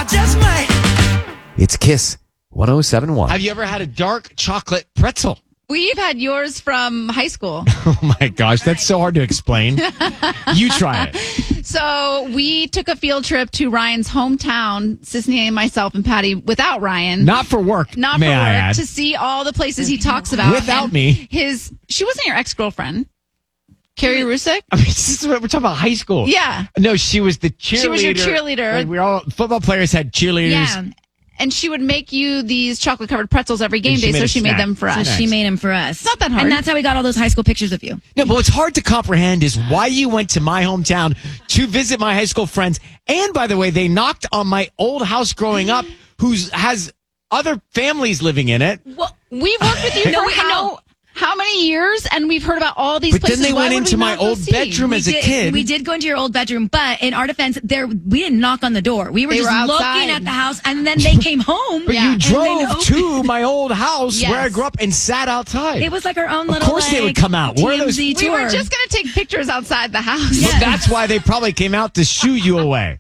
just might. It's Kiss 107.1. Have you ever had a dark chocolate pretzel? We've had yours from high school. Oh my gosh, that's so hard to explain. You try it. So we took a field trip to Ryan's hometown, Sisney and myself and Patty, without Ryan. Not for work, Not may for I work, add. to see all the places he talks about. Without And me. She wasn't your ex-girlfriend. Carrie Rusick? I mean, this is what we're talking about high school. Yeah. No, she was the cheerleader. She was your cheerleader. Like, we all football players had cheerleaders. Yeah. And she would make you these chocolate-covered pretzels every game day, so she made them for So us. she made them for us. It's not that hard. And that's how we got all those high school pictures of you. No, but what's hard to comprehend is why you went to my hometown to visit my high school friends. And by the way, they knocked on my old house growing up, has other families living in it. Well, we've worked with you for how many years, and we've heard about all these But places. then they Why went would into we my not go old see? bedroom as a kid. We did go into your old bedroom, but in our defense, we didn't knock on the door. We were They just were outside. looking at the house, and then they came home. But you and then drove opened- to my old house Yes. where I grew up and sat outside. It was like our own Of little. course they would come out. Where are those- TMZ We were tour. just going to take pictures outside the house. But that's why they probably came out to shoo you away.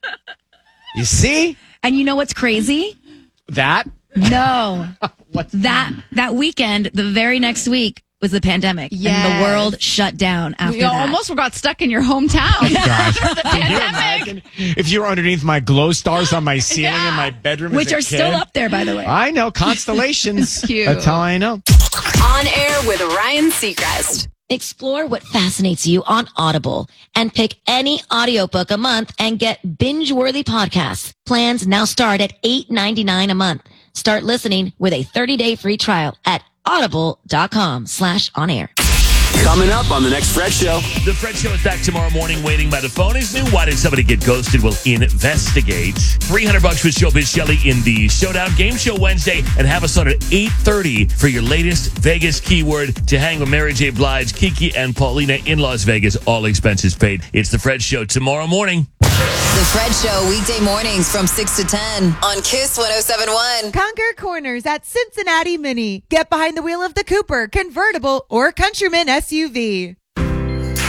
You see? And you know what's crazy? That? No. What's that weekend, the very next week, was the pandemic. And Yes. the world shut down after We that. almost got stuck in your hometown. Gosh. the Can you pandemic. imagine if you were underneath my glow stars on my ceiling in my bedroom? Which as a are still kid? up there, by the way. I know, constellations. Cute. That's how I know. On air with Ryan Seacrest. Explore what fascinates you on Audible and pick any audiobook a month and get binge-worthy podcasts. Plans now start at $8.99 a month. Start listening with a 30-day free trial at audible.com/onair. Coming up on the next Fred Show. The Fred Show is back tomorrow morning. Waiting by the phone is new. Why did somebody get ghosted? We'll investigate. $300 with Showbiz Shelley in the Showdown Game Show Wednesday. And have us on at 8:30 for your latest Vegas keyword to hang with Mary J. Blige, Kiki, and Paulina in Las Vegas. All expenses paid. It's the Fred Show tomorrow morning. The Fred Show, weekday mornings from 6 to 10 on Kiss 107.1. Conquer Corners at Cincinnati Mini. Get behind the wheel of the Cooper, convertible, or Countryman SUV.